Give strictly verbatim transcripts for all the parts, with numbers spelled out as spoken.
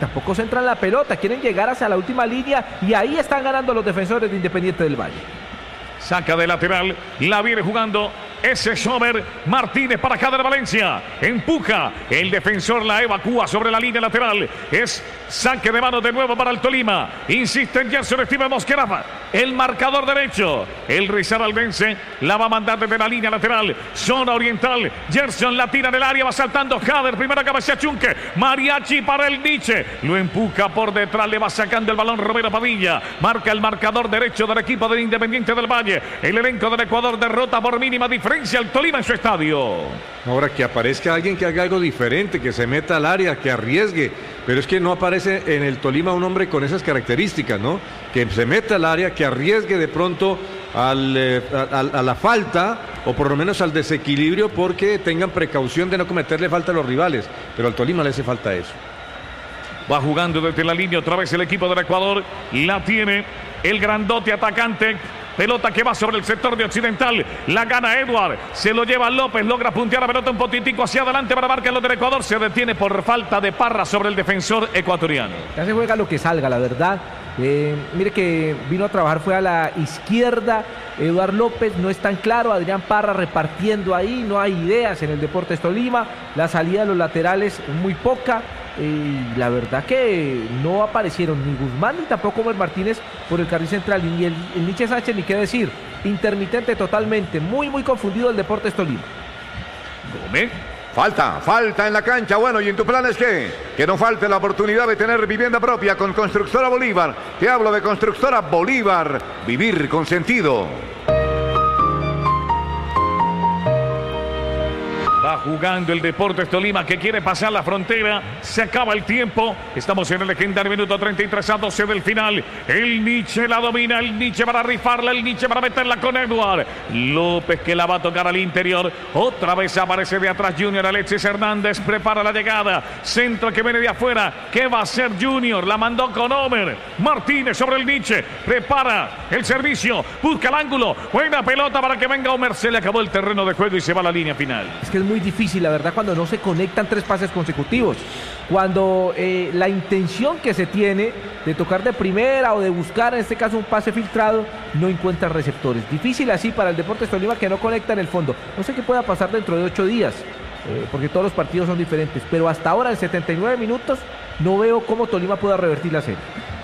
tampoco centran la pelota, quieren llegar hacia la última línea y ahí están ganando los defensores de Independiente del Valle. Saca de lateral, la viene jugando ese Sommer Martínez para Kader Valencia. Empuja, el defensor la evacúa sobre la línea lateral. Es saque de mano de nuevo para el Tolima. Insiste en Gerson Steven Mosquera, el marcador derecho. El Risaraldense la va a mandar desde la línea lateral. Zona oriental, Gerson la tira en el área, va saltando Kader. Primera cabeza Chunque, Mariachi para el Nietzsche. Lo empuja por detrás, le va sacando el balón Romero Padilla. Marca el marcador derecho del equipo del Independiente del Valle. El elenco del Ecuador derrota por mínima diferencia al Tolima en su estadio. Ahora que aparezca alguien que haga algo diferente, que se meta al área, que arriesgue, pero es que no aparece en el Tolima un hombre con esas características, ¿no? Que se meta al área, que arriesgue de pronto al, eh, a, a la falta o por lo menos al desequilibrio, porque tengan precaución de no cometerle falta a los rivales, pero al Tolima le hace falta eso. Va jugando desde la línea otra vez el equipo del Ecuador, la tiene el grandote atacante. Pelota que va sobre el sector de Occidental. La gana Edward. Se lo lleva López. Logra puntear la pelota un poquitico hacia adelante para marcar lo del Ecuador. Se detiene por falta de Parra sobre el defensor ecuatoriano. Ya se juega lo que salga, la verdad. Eh, mire que vino a trabajar, fue a la izquierda. Eduard López no es tan claro. Adrián Parra repartiendo ahí. No hay ideas en el Deportes Tolima. La salida de los laterales muy poca. Y la verdad que no aparecieron ni Guzmán ni tampoco Omer Martínez por el carril central, y el, el Nietzsche Sánchez ni qué decir, intermitente totalmente, muy muy confundido el Deportes Tolima. Gómez. Falta, falta en la cancha. Bueno, ¿y en tu plan es qué? Que no falte la oportunidad de tener vivienda propia con Constructora Bolívar. Te hablo de Constructora Bolívar, vivir con sentido. Va jugando el Deportes Tolima, que quiere pasar la frontera. Se acaba el tiempo. Estamos en el legendario minuto treinta y tres a doce del final. El Nietzsche la domina. El Nietzsche para rifarla. El Nietzsche para meterla con Edward López, que la va a tocar al interior. Otra vez aparece de atrás Junior. Alexis Hernández prepara la llegada. Centro que viene de afuera. ¿Qué va a hacer Junior? La mandó con Omer Martínez sobre el Nietzsche. Prepara el servicio. Busca el ángulo. Buena pelota para que venga Omer. Se le acabó el terreno de juego y se va a la línea final. Es que es muy difícil, la verdad, cuando no se conectan tres pases consecutivos, cuando eh, la intención que se tiene de tocar de primera o de buscar en este caso un pase filtrado no encuentra receptores. Difícil así para el Deportes Tolima, que no conecta en el fondo. No sé qué pueda pasar dentro de ocho días, eh, porque todos los partidos son diferentes, pero hasta ahora en setenta y nueve minutos no veo cómo Tolima pueda revertir la serie.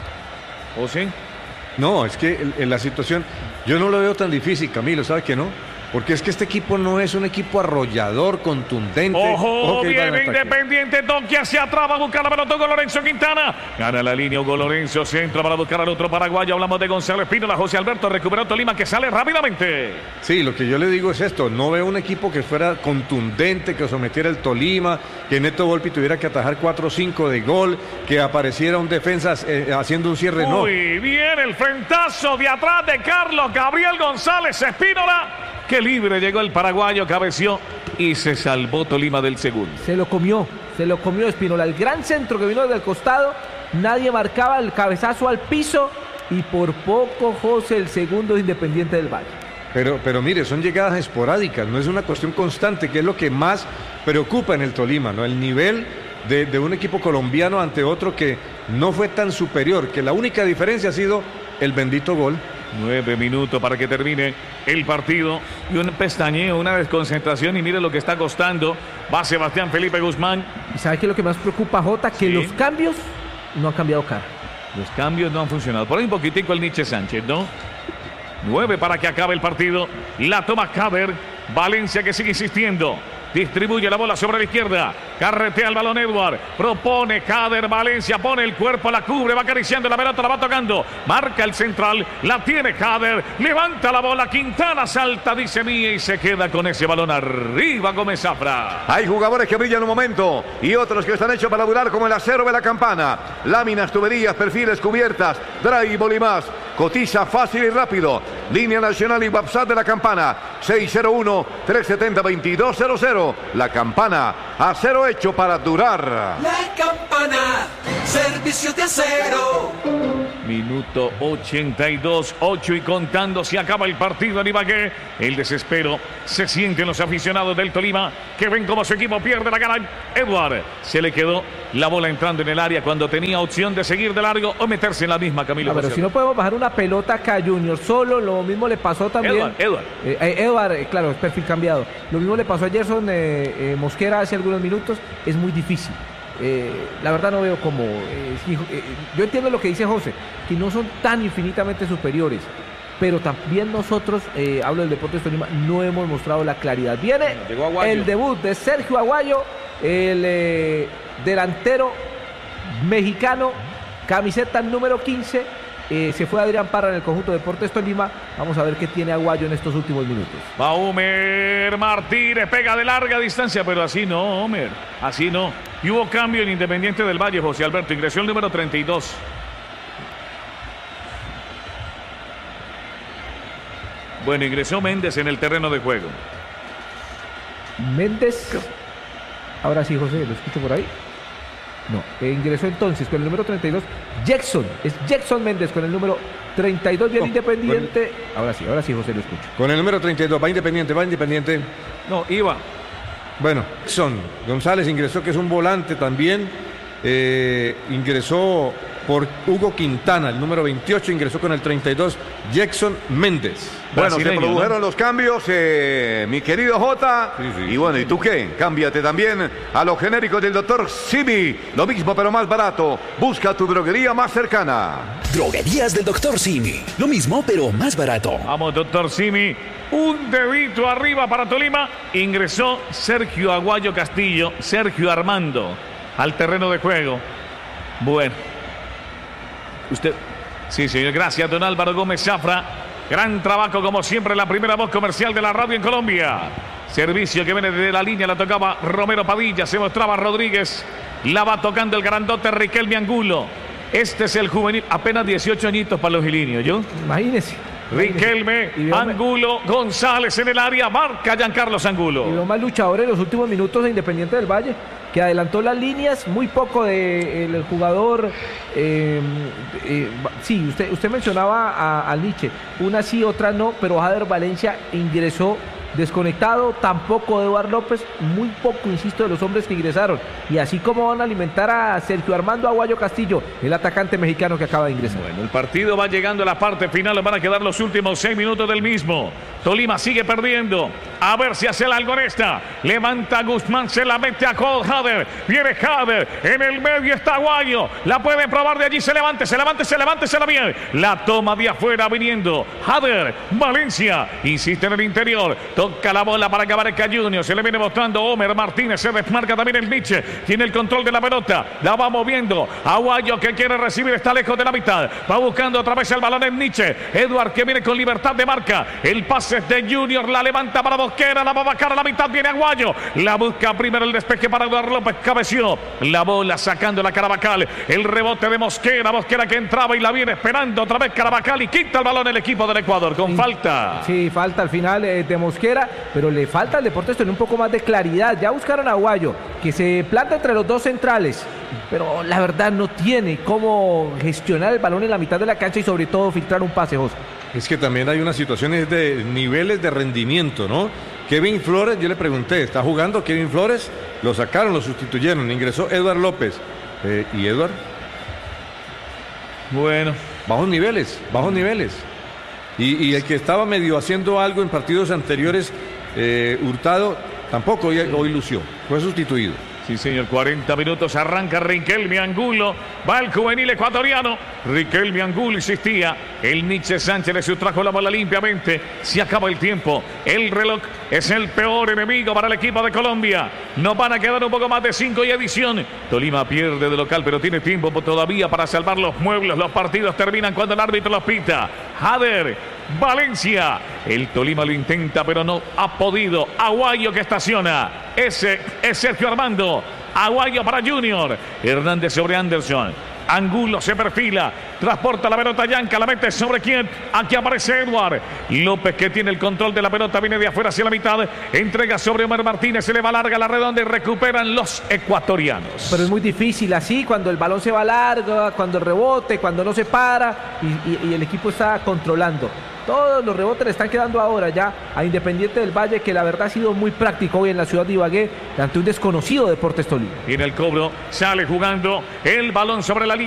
¿O sí? No, es que en, en la situación yo no lo veo tan difícil, Camilo, ¿sabe que no? Porque es que este equipo no es un equipo arrollador, contundente. Ojo, Ojo viene Independiente, toque hacia atrás, va a buscar la pelota Hugo Lorenzo Quintana. Gana la línea Hugo Lorenzo, centro para buscar al otro paraguayo. Hablamos de Gonzalo Espínola, José Alberto recuperó Tolima, que sale rápidamente. Sí, lo que yo le digo es esto, no veo un equipo que fuera contundente, que sometiera el Tolima, que Neto Volpi tuviera que atajar cuatro o cinco de gol, que apareciera un defensa eh, haciendo un cierre. No. Muy bien, el frentazo de atrás de Carlos Gabriel González Espínola. Que libre llegó el paraguayo, cabeció y se salvó Tolima del segundo. Se lo comió, se lo comió Espínola. El gran centro que vino desde el costado, nadie marcaba, el cabezazo al piso y por poco José el segundo de Independiente del Valle. Pero, pero mire, son llegadas esporádicas, no es una cuestión constante, que es lo que más preocupa en el Tolima, ¿no? El nivel de, de un equipo colombiano ante otro que no fue tan superior, que la única diferencia ha sido el bendito gol. Nueve minutos para que termine el partido. Y un pestañeo, una desconcentración. Y mire lo que está costando. Va Sebastián Felipe Guzmán. ¿Y sabe qué es lo que más preocupa, Jota? Que sí. Los cambios no han cambiado cara. Los cambios no han funcionado. Por ahí un poquitico el Nietzsche Sánchez, ¿no? Nueve para que acabe el partido. La toma Kader. Valencia, que sigue insistiendo. Distribuye la bola sobre la izquierda. Carretea el balón Edward. Propone Kader. Valencia pone el cuerpo, la cubre, va acariciando la pelota, la va tocando. Marca el central. La tiene Kader. Levanta la bola. Quintana salta, dice mía, y se queda con ese balón arriba Gómez Zafra. Hay jugadores que brillan un momento y otros que están hechos para durar, como el acero de la campana. Láminas, tuberías, perfiles, cubiertas, drywall y más. Cotiza fácil y rápido. Línea nacional y WhatsApp de la campana. seis cero uno, tres siete cero, dos dos cero cero. La Campana, acero hecho para durar. La Campana, servicio. servicios de acero. Minuto ochenta y dos, ocho y contando, se acaba el partido en Ibagué. El desespero se siente en los aficionados del Tolima, que ven como su equipo pierde la gana. Edward, se le quedó la bola entrando en el área cuando tenía opción de seguir de largo o meterse en la misma, Camilo. A ver, si no podemos bajar una pelota acá, Junior, solo, lo mismo le pasó también. Edward, Edward. Eh, eh, Edward, eh, claro, es perfil cambiado. Lo mismo le pasó a Gerson eh, eh, Mosquera hace algunos minutos. Es muy difícil. Eh, la verdad no veo como eh, si, eh, yo entiendo lo que dice José, que no son tan infinitamente superiores, pero también nosotros, eh, hablo del Deportes Tolima, no hemos mostrado la claridad. Viene el debut de Sergio Aguayo, el eh, delantero mexicano, camiseta número quince. Eh, se fue Adrián Parra en el conjunto de Deportes Tolima. Vamos a ver qué tiene Aguayo en estos últimos minutos. Va Homer Martínez, pega de larga distancia, pero así no, Homer, así no. Y hubo cambio en Independiente del Valle, José Alberto, ingresó el número treinta y dos. Bueno, ingresó Méndez en el terreno de juego. Méndez, ahora sí, José, lo escucho por ahí. No, eh, ingresó entonces con el número treinta y dos, Jackson, es Jackson Méndez con el número treinta y dos, bien oh, Independiente. Con... Ahora sí, ahora sí, José, lo escucho. Con el número treinta y dos, va Independiente, va Independiente. No, iba. Bueno, Jackson González ingresó, que es un volante también. Eh, ingresó por Hugo Quintana, el número veintiocho, ingresó con el treinta y dos, Jackson Méndez. Bueno, se produjeron, ¿no?, los cambios, eh, mi querido Jota. Sí, sí. Y bueno, ¿y tú qué? Cámbiate también a los genéricos del doctor Simi. Lo mismo pero más barato. Busca tu droguería más cercana. Droguerías del doctor Simi. Lo mismo pero más barato. Vamos, doctor Simi. Un dedito arriba para Tolima. Ingresó Sergio Aguayo Castillo, Sergio Armando, al terreno de juego. Bueno. Usted. Sí, señor. Gracias, don Álvaro Gómez Zafra. Gran trabajo, como siempre, la primera voz comercial de la radio en Colombia. Servicio que viene desde la línea, la tocaba Romero Padilla, se mostraba Rodríguez. La va tocando el grandote Riquelme Angulo. Este es el juvenil, apenas dieciocho añitos para los gilinios, ¿yo? Imagínese. Riquelme, Angulo, González en el área, marca Giancarlos Angulo. Y los más luchadores en los últimos minutos de Independiente del Valle, que adelantó las líneas, muy poco del de jugador. Eh, eh, sí, usted, usted mencionaba a, a Nietzsche, una sí, otra no, pero Jader Valencia ingresó desconectado, tampoco Eduard López, muy poco, insisto, de los hombres que ingresaron. Y así como van a alimentar a Sergio Armando Aguayo Castillo, el atacante mexicano que acaba de ingresar. Bueno, el partido va llegando a la parte final, van a quedar los últimos seis minutos del mismo. Tolima sigue perdiendo, a ver si hace algo en esta. Levanta Guzmán, se la mete a Cole Hader, viene Hader, en el medio está Aguayo, la puede probar de allí, se levante, se levante, se levante, se la viene. La toma de afuera viniendo Hader, Valencia, insiste en el interior. Toca la bola para Cabareca Junior. Se le viene mostrando Homer Martínez. Se desmarca también el Nietzsche. Tiene el control de la pelota. La va moviendo. Aguayo, que quiere recibir, está lejos de la mitad. Va buscando otra vez el balón en Nietzsche. Edward, que viene con libertad de marca. El pase es de Junior. La levanta para Mosquera. La va a bajar a la mitad. Viene Aguayo. La busca primero el despeje para Eduardo López. Cabeció. La bola sacando la Carabacal. El rebote de Mosquera. Mosquera que entraba y la viene esperando otra vez Carabacal. Y quita el balón el equipo del Ecuador con sí, falta. Sí, falta al final eh, de Mosquera. Pero le falta al Deportes tener un poco más de claridad. Ya buscaron a Aguayo, que se planta entre los dos centrales, pero la verdad no tiene cómo gestionar el balón en la mitad de la cancha y sobre todo filtrar un pase, José. Es que también hay unas situaciones de niveles de rendimiento, ¿no? Kevin Flores, yo le pregunté, ¿está jugando Kevin Flores? Lo sacaron, lo sustituyeron, ingresó Eduard López. Eh, ¿Y Eduard? Bueno. Bajos niveles, bajos niveles. Y, y el que estaba medio haciendo algo en partidos anteriores, eh, Hurtado, tampoco hoy, hoy lució, fue sustituido. Sí, señor, cuarenta minutos, arranca Riquelme Angulo, va el juvenil ecuatoriano, Riquelme Angulo insistía, el Nietzsche Sánchez le sustrajo la bola limpiamente, se acaba el tiempo, el reloj es el peor enemigo para el equipo de Colombia, nos van a quedar un poco más de cinco y edición, Tolima pierde de local, pero tiene tiempo todavía para salvar los muebles, los partidos terminan cuando el árbitro los pita, Hader, Valencia, el Tolima lo intenta pero no ha podido, Aguayo que estaciona, ese es Sergio Armando, Aguayo para Junior, Hernández sobre Anderson, Angulo se perfila, transporta la pelota Yanca, la mete sobre quién. Aquí aparece Edward López, que tiene el control de la pelota, viene de afuera hacia la mitad, entrega sobre Omar Martínez, se le va larga la redonda y recuperan los ecuatorianos. Pero es muy difícil así, cuando el balón se va largo, cuando el rebote, cuando no se para y, y, y el equipo está controlando. Todos los rebotes le están quedando ahora ya a Independiente del Valle, que la verdad ha sido muy práctico hoy en la ciudad de Ibagué ante un desconocido Deportes Tolima. Y en el cobro sale jugando el balón sobre la línea.